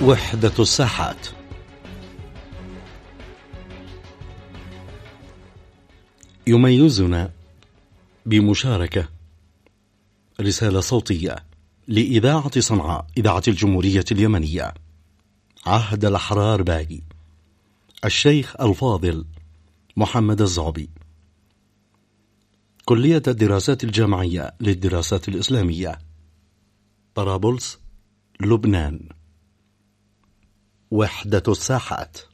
وحدة الساحات. يميزنا بمشاركة رسالة صوتية لإذاعة صنعاء، إذاعة الجمهورية اليمنية، عهد الأحرار باقي، الشيخ الفاضل محمد الزعبي، كلية الدراسات الجامعية للدراسات الإسلامية، طرابلس، لبنان. وحدة الساحات.